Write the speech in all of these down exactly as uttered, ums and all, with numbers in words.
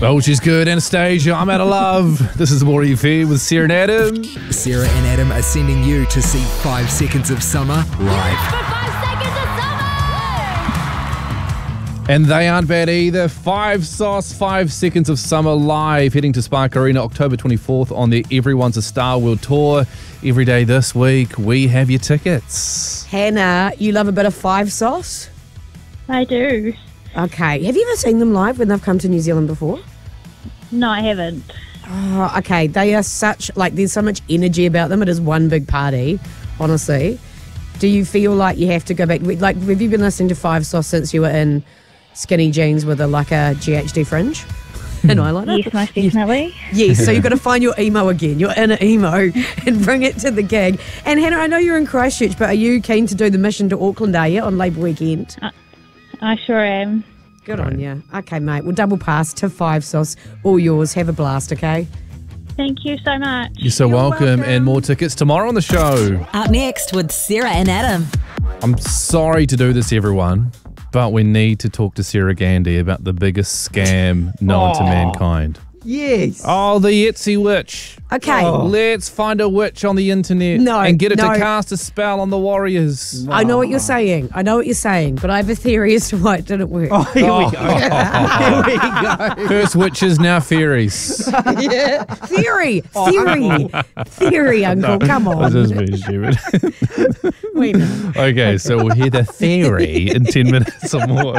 Oh, she's good, Anastasia. I'm out of love. This is More F M with Sarah and Adam. Sarah and Adam are sending you to see Five Seconds of Summer live. And they aren't bad either. Five Sauce, Five Seconds of Summer live, heading to Spark Arena October twenty-fourth on the Everyone's a Star World Tour. Every day this week, we have your tickets. Hannah, you love a bit of Five Sauce? I do. Okay. Have you ever seen them live when they've come to New Zealand before? No, I haven't. Oh, okay. They are such, like, there's so much energy about them. It is one big party, honestly. Do you feel like you have to go back? Like, have you been listening to Five Sauce since you were in skinny jeans with a, like a G H D fringe and eyeliner? Yes, most definitely. Yes, so you've got to find your emo again, your inner emo, and bring it to the gig. And Hannah, I know you're in Christchurch, but are you keen to do the mission to Auckland, are you, on Labour weekend? Uh, I sure am. Good on you. Okay, mate, we'll double pass to Five Sauce. All yours. Have a blast, okay? Thank you so much. You're so You're welcome. welcome. And more tickets tomorrow on the show. Up next with Sarah and Adam. I'm sorry to do this, everyone, but we need to talk to Sarah Gandy about the biggest scam known to mankind. Yes. Oh, the Etsy witch. Okay. Oh. Let's find a witch on the internet No, and get it no. to cast a spell on the Warriors. I know what you're saying. I know what you're saying, but I have a theory as to why it didn't work. Oh, here we go. Here we go. First witches, now fairies. Yeah. Theory. Theory. Theory, Uncle. Come on. This is being stupid. Wait a minute. Okay, so we'll hear the theory in ten minutes or more.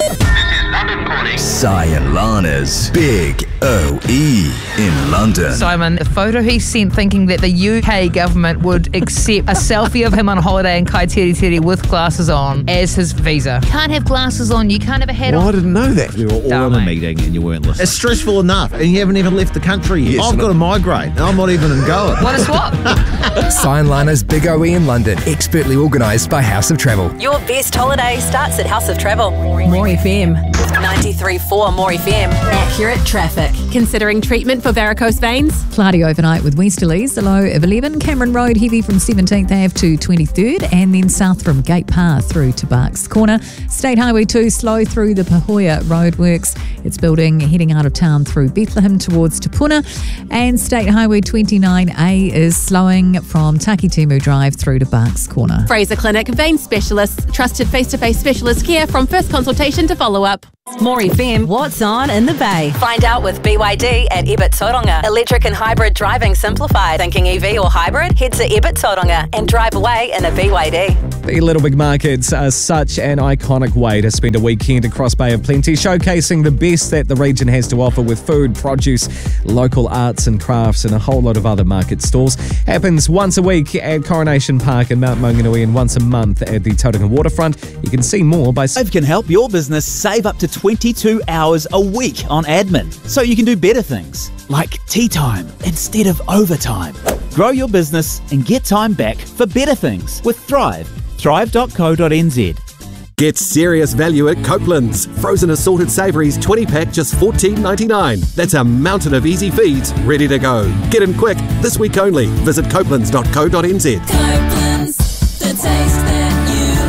Si and Lana's Big O E in London. Simon, the photo he sent thinking that the U K government would accept a selfie of him on holiday in Kaiteri with glasses on as his visa. Can't have glasses on, you can't have a hat Well, I on. didn't know that. We were all Damn, in a mate. meeting and you weren't listening. It's stressful enough and you haven't even left the country yet. Yes, I've and got a migraine. I'm not even going. What a swap. Si and Lana's Big O E in London, expertly organised by House of Travel. Your best holiday starts at House of Travel. More F M. ninety-three point four More F M. Accurate traffic. Considering treatment for varicose veins? Cloudy overnight with westerlies, a low of eleven. Cameron Road heavy from seventeenth Avenue to twenty-third, and then south from Gate Path through to Barks Corner. State Highway two slow through the Pahoja roadworks. It's building heading out of town through Bethlehem towards Tupuna, and State Highway twenty-nine A is slowing from Takitimu Drive through to Barks Corner. Fraser Clinic Vein Specialists. Trusted face-to-face specialist care from first consultation to follow-up. More F M, what's on in the Bay? Find out with B Y D at Ebert Tauranga. Electric and hybrid driving simplified. Thinking E V or hybrid? Head to Ebert Tauranga and drive away in a B Y D. The Little Big Markets are such an iconic way to spend a weekend across Bay of Plenty, showcasing the best that the region has to offer with food, produce, local arts and crafts, and a whole lot of other market stalls. Happens once a week at Coronation Park in Mount Maunganui and once a month at the Tauranga Waterfront. You can see more by... Save can help your business save up to twenty-two hours a week on admin, so you can do better things, like tea time instead of overtime. Grow your business and get time back for better things with Thrive. thrive dot co dot n z. Get serious value at Copeland's. Frozen assorted savouries twenty pack just fourteen ninety-nine. That's a mountain of easy feeds ready to go. Get in quick, this week only. Visit copelands dot co dot n z. Copeland's, the taste that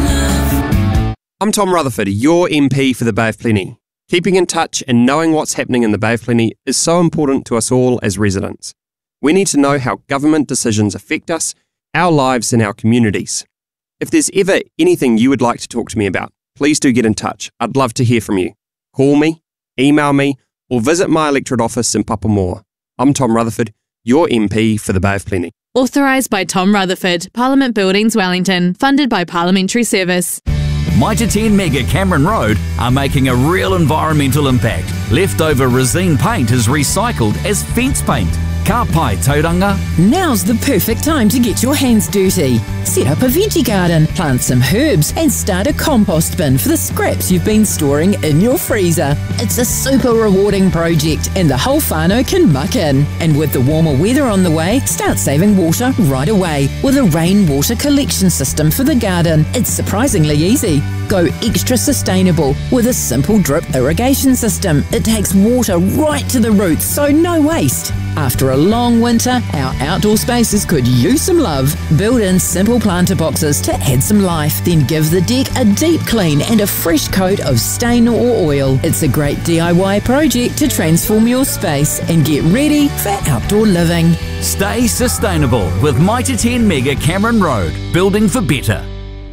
you love. I'm Tom Rutherford, your M P for the Bay of Plenty. Keeping in touch and knowing what's happening in the Bay of Plenty is so important to us all as residents. We need to know how government decisions affect us, our lives and our communities. If there's ever anything you would like to talk to me about, please do get in touch. I'd love to hear from you. Call me, email me, or visit my electorate office in Papamoa. I'm Tom Rutherford, your M P for the Bay of Plenty. Authorised by Tom Rutherford, Parliament Buildings, Wellington. Funded by Parliamentary Service. Mitre ten Mega Cameron Road are making a real environmental impact. Leftover resine paint is recycled as fence paint. Ka pai tauranga. Now's the perfect time to get your hands dirty. Set up a veggie garden, plant some herbs, and start a compost bin for the scraps you've been storing in your freezer. It's a super rewarding project, and the whole whānau can muck in. And with the warmer weather on the way, start saving water right away with a rainwater collection system for the garden. It's surprisingly easy. Go extra sustainable with a simple drip irrigation system. It takes water right to the roots, so no waste. After a long winter, our outdoor spaces could use some love. Build in simple planter boxes to add some life, then give the deck a deep clean and a fresh coat of stain or oil. It's a great D I Y project to transform your space and get ready for outdoor living. Stay sustainable with Mitre ten Mega Cameron Road, building for better.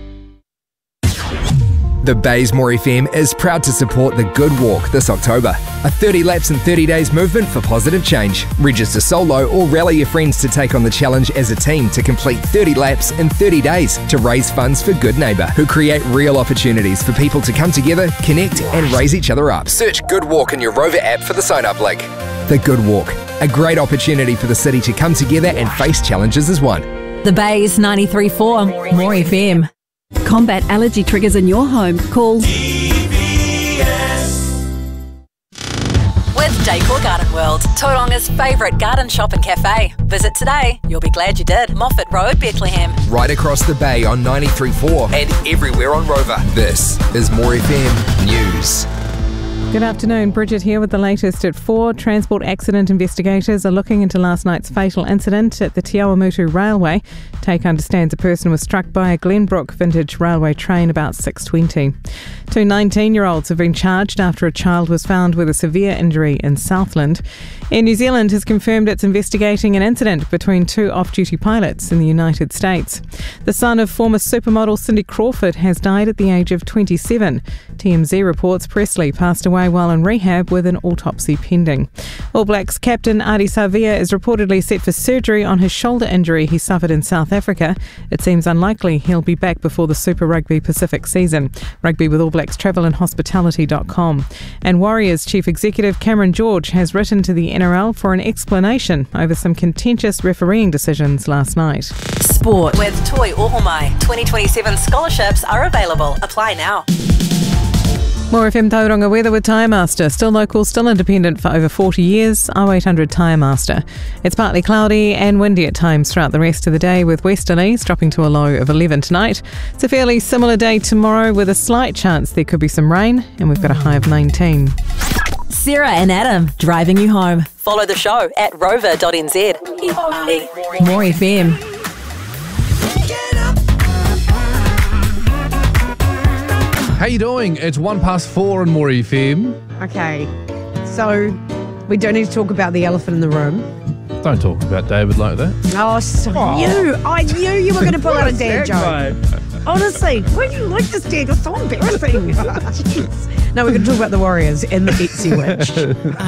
The Baysmore F M is proud to support the Good Walk this October, a thirty laps in thirty days movement for positive change. Register solo or rally your friends to take on the challenge as a team to complete thirty laps in thirty days to raise funds for Good Neighbour, who create real opportunities for people to come together, connect and raise each other up. Search Good Walk in your Rover app for the sign-up link. The Good Walk, a great opportunity for the city to come together and face challenges as one. The Bay's ninety-three point four, More F M. Combat allergy triggers in your home. Call With Decor Garden World, Tauronga's favourite garden shop and cafe. Visit today. You'll be glad you did. Moffat Road, Bethlehem. Right across the bay on ninety-three point four and everywhere on Rover. This is More F M News. Good afternoon, Bridget here with the latest at four. Transport accident investigators are looking into last night's fatal incident at the Te Awamutu Railway. Take understands a person was struck by a Glenbrook vintage railway train about six twenty. Two nineteen-year-olds have been charged after a child was found with a severe injury in Southland. Air New Zealand has confirmed it's investigating an incident between two off-duty pilots in the United States. The son of former supermodel Cindy Crawford has died at the age of twenty-seven. T M Z reports Presley passed away while in rehab with an autopsy pending. All Blacks captain Ardie Savea is reportedly set for surgery on his shoulder injury he suffered in South Africa. It seems unlikely he'll be back before the Super Rugby Pacific season. Rugby with All Blacks travel and hospitality dot com. And Warriors Chief Executive Cameron George has written to the N R L for an explanation over some contentious refereeing decisions last night. Sport with Toi Ohomai. twenty twenty-seven scholarships are available. Apply now. More F M Tauranga weather with Tyre Master. Still local, still independent for over forty years. oh eight hundred Tyre Master. It's partly cloudy and windy at times throughout the rest of the day, with westerlies dropping to a low of eleven tonight. It's a fairly similar day tomorrow with a slight chance there could be some rain, and we've got a high of nineteen. Sarah and Adam driving you home. Follow the show at rover dot n z. More F M. How you doing? It's one past four on More F M. Okay, so we don't need to talk about the elephant in the room. Don't talk about David like that. Oh, so Oh. you! I knew you were going to pull out a dad joke. Right. Honestly, why do you like this dad? It's so embarrassing. Jeez. No, we're going to talk about the Warriors and the Etsy witch.